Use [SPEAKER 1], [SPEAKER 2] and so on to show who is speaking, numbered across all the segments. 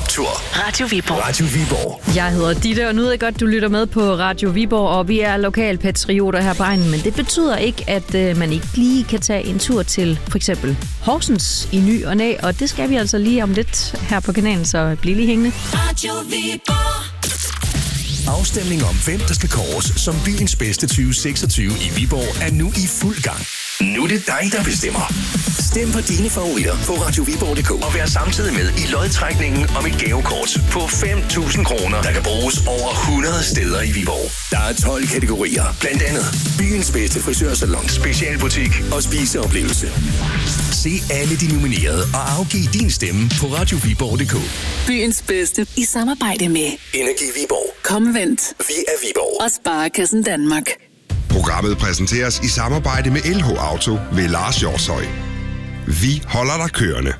[SPEAKER 1] tur.
[SPEAKER 2] Radio Viborg.
[SPEAKER 1] Radio Viborg.
[SPEAKER 3] Jeg hedder Ditte, og nu ved jeg godt, du lytter med på Radio Viborg, og vi er lokalpatrioter her på egnen, men det betyder ikke, at man ikke lige kan tage en tur til for eksempel Horsens i ny og næ, og det skal vi altså lige om lidt her på kanalen, så bliv lige hængende.
[SPEAKER 2] Radio Viborg.
[SPEAKER 1] Afstemning om, hvem der skal kåres som byens bedste 2026 i Viborg, er nu i fuld gang. Nu er det dig, der bestemmer. Stem på dine favoritter på radioviborg.dk og vær samtidig med i lodtrækningen om et gavekort på 5.000 kroner, der kan bruges over 100 steder i Viborg. Der er 12 kategorier, blandt andet byens bedste frisørsalon, specialbutik og spiseoplevelse. Se alle de nominerede og afgiv din stemme på radioviborg.dk.
[SPEAKER 2] Byens bedste i samarbejde med
[SPEAKER 1] Energi Viborg.
[SPEAKER 2] Komvent.
[SPEAKER 1] Vi er Viborg.
[SPEAKER 2] Og Sparekassen Danmark.
[SPEAKER 4] Programmet præsenteres i samarbejde med LH Auto ved Lars Hjortshøj. Vi holder dig kørende.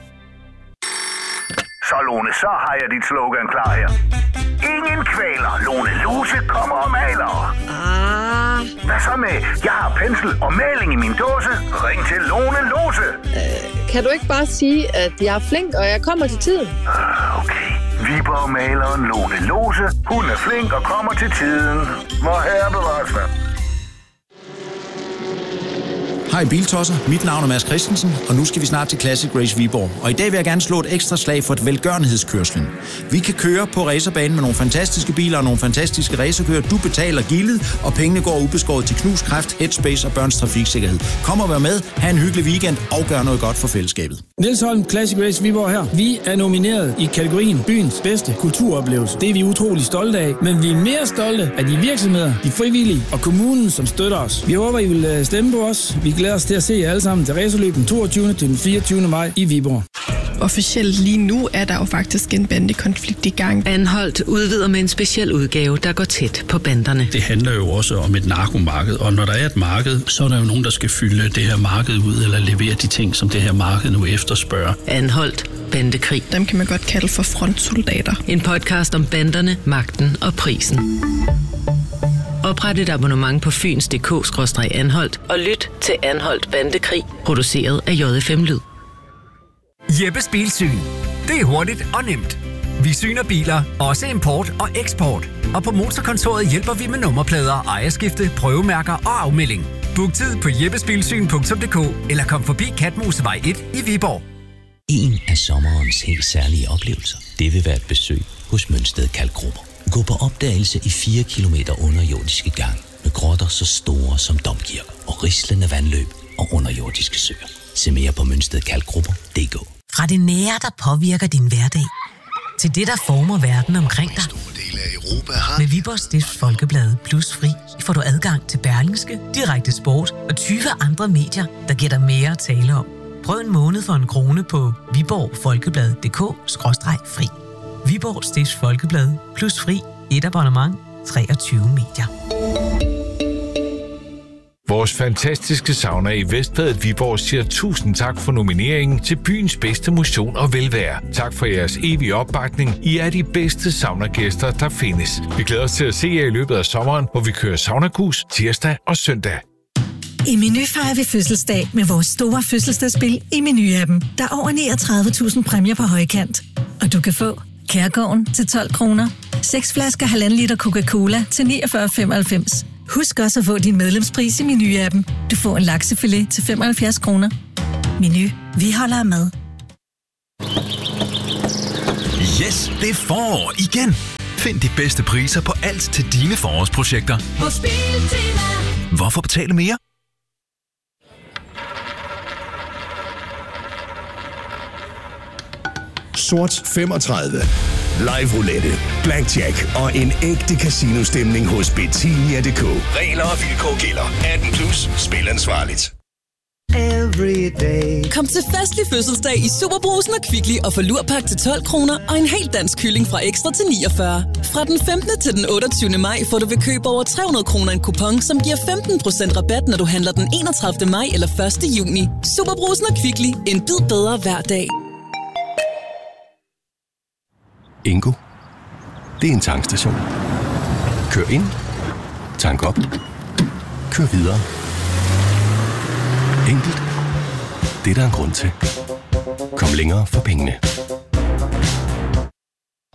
[SPEAKER 5] Så Lone, så har jeg dit slogan klar her. Ingen kvæler. Lone Lose kommer og maler. Hvad så med, jeg har pensel og maling i min dåse. Ring til Lone Lose.
[SPEAKER 6] Kan du ikke bare sige, at jeg er flink, og jeg kommer til tiden?
[SPEAKER 5] Okay. Viborg-maleren Lone Lose. Hun er flink og kommer til tiden. Hvor herre bevares man.
[SPEAKER 7] Hej Biltosser, mit navn er Mads Christensen, og nu skal vi snart til Classic Race Viborg. Og i dag vil jeg gerne slå et ekstra slag for et velgørenhedskørslen. Vi kan køre på racerbanen med nogle fantastiske biler og nogle fantastiske racerkører. Du betaler gildet, og pengene går ubeskåret til Knus Kræft, Headspace og børns trafiksikkerhed. Kom og vær med, have en hyggelig weekend og gør noget godt for fællesskabet.
[SPEAKER 8] Niels Holm, Classic Race Viborg her. Vi er nomineret i kategorien byens bedste kulturoplevelse. Det er vi utrolig stolte af, men vi er mere stolte af de virksomheder, de frivillige og kommunen, som støtter os. Vi håber, I vil stemme på os. Vi glæder os til at se jer alle sammen til racerløb den 22. til den 24. maj i Viborg.
[SPEAKER 9] Officielt lige nu er der jo faktisk en bandekonflikt i gang.
[SPEAKER 10] Anholdt udvider med en speciel udgave, der går tæt på banderne.
[SPEAKER 11] Det handler jo også om et narkomarked, og når der er et marked, så er der jo nogen, der skal fylde det her marked ud, eller levere de ting, som det her marked nu efterspørger.
[SPEAKER 10] Anholdt. Bandekrig.
[SPEAKER 9] Dem kan man godt kalde for frontsoldater.
[SPEAKER 10] En podcast om banderne, magten og prisen. Opret et abonnement på fyns.dk/anholdt og lyt til Anholdt Bandekrig, produceret af JFM Lyd.
[SPEAKER 12] Jeppes Bilsyn. Det er hurtigt og nemt. Vi syner biler, også import og eksport. Og på Motorkontoret hjælper vi med nummerplader, ejerskifte, prøvemærker og afmelding. Book tid på jeppesbilsyn.dk eller kom forbi Katmosevej 1 i Viborg.
[SPEAKER 13] En af sommerens helt særlige oplevelser, det vil være et besøg hos Mønsted Kalkgrupper. Gå på opdagelse i 4 kilometer underjordiske gang med grotter så store som domkirker og rislende vandløb og underjordiske søer. Se mere på mønstedkalkgrupper.dk.
[SPEAKER 14] Fra det nære, der påvirker din hverdag, til det, der former verden omkring dig. Med Viborgs Stifts Folkeblad Plus Fri får du adgang til Berlingske, Direkte Sport og 20 andre medier, der giver dig mere at tale om. Prøv en måned for 1 krone på viborgfolkeblad.dk/fri. Viborg Stifts Folkeblad Plus Fri. Et abonnement. 23 medier.
[SPEAKER 15] Vores fantastiske sauna i Vestbadet Viborg siger tusind tak for nomineringen til byens bedste motion og velvære. Tak for jeres evige opbakning. I er de bedste saunagæster, der findes. Vi glæder os til at se jer i løbet af sommeren, hvor vi kører saunakus tirsdag og søndag.
[SPEAKER 16] I Meny fejrer vi fødselsdag med vores store fødselsdagsspil i Meny-appen. Der er over 39.000 præmier på højkant. Og du kan få Kærgården til 12 kroner, 6 flasker 1,5 liter Coca-Cola til 49,95. Husk også at få din medlemspris i Meny-appen. Du får en laksefilet til 75 kroner. Meny. Vi holder med.
[SPEAKER 17] Yes, det er forår igen. Find de bedste priser på alt til dine forårsprojekter.
[SPEAKER 2] Hos Biltema.
[SPEAKER 17] Hvorfor betale mere?
[SPEAKER 1] Sort 35. Live roulette, blackjack og en ægte casino-stemning hos Betinia.dk. Regler og vilkår gælder. 18+. Spil ansvarligt.
[SPEAKER 18] Kom til festlig fødselsdag i Superbrusen og Kvickly og få lurpak til 12 kroner og en helt dansk kylling fra Ekstra til 49. Fra den 15. til den 28. maj får du ved køb over 300 kroner en kupon, som giver 15% rabat, når du handler den 31. maj eller 1. juni. Superbrusen og Kvickly. En bid bedre hver dag.
[SPEAKER 19] Ingo. Det er en tankstation. Kør ind. Tank op. Kør videre. Enkelt. Det er der en grund til. Kom længere for pengene.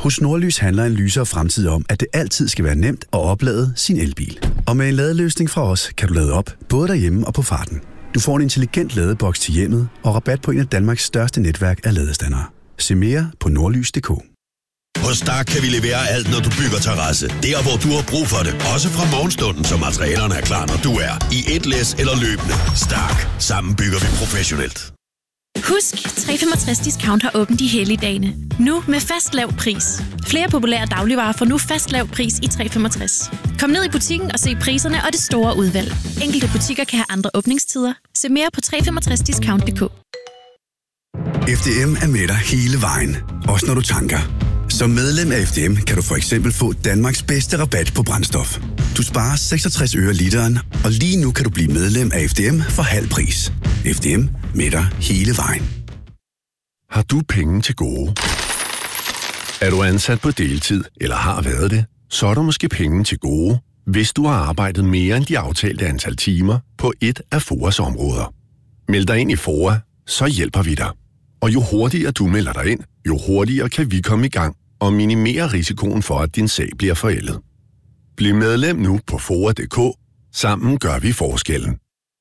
[SPEAKER 20] Hos Nordlys handler en lysere fremtid om, at det altid skal være nemt at oplade sin elbil. Og med en ladeløsning fra os, kan du lade op, både derhjemme og på farten. Du får en intelligent ladeboks til hjemmet og rabat på en af Danmarks største netværk af ladestandere. Se mere på nordlys.dk.
[SPEAKER 21] Hos Stark kan vi levere alt, når du bygger terrasse. Der, hvor du har brug for det. Også fra morgenstunden, så materialerne er klar, når du er. I et læs eller løbende. Stark. Sammen bygger vi professionelt.
[SPEAKER 22] Husk, 365 Discount har åbent de helligdagene. Nu med fast lav pris. Flere populære dagligvarer får nu fast lav pris i 365. Kom ned i butikken og se priserne og det store udvalg. Enkelte butikker kan have andre åbningstider. Se mere på 365discount.dk.
[SPEAKER 20] FDM er med dig hele vejen. Også når du tanker. Som medlem af FDM kan du for eksempel få Danmarks bedste rabat på brændstof. Du sparer 66 øre literen, og lige nu kan du blive medlem af FDM for halv pris. FDM med dig hele vejen.
[SPEAKER 19] Har du penge til gode? Er du ansat på deltid, eller har været det, så er der måske penge til gode, hvis du har arbejdet mere end de aftalte antal timer på et af FOAs områder. Meld dig ind i FOA, så hjælper vi dig. Og jo hurtigere du melder dig ind, jo hurtigere kan vi komme i gang og minimere risikoen for, at din sag bliver forældet. Bliv medlem nu på FOA.dk. Sammen gør vi forskellen.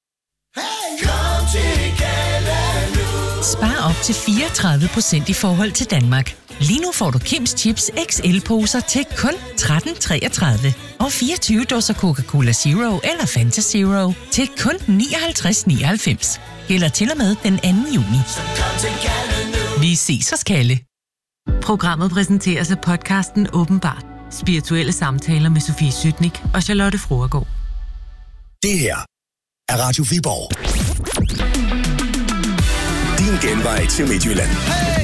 [SPEAKER 14] Spar op til 34% i forhold til Danmark. Lige nu får du Kims Chips XL-poser til kun 13,33. Og 24 dåser Coca-Cola Zero eller Fanta Zero til kun 59,99. Gælder til og med den 2. juni. Vi ses hos Kalle.
[SPEAKER 10] Programmet præsenteres af podcasten Åbenbart. Spirituelle samtaler med Sofie Sytnik og Charlotte Froergaard.
[SPEAKER 1] Det her er Radio Viborg. Din genvej til Midtjylland.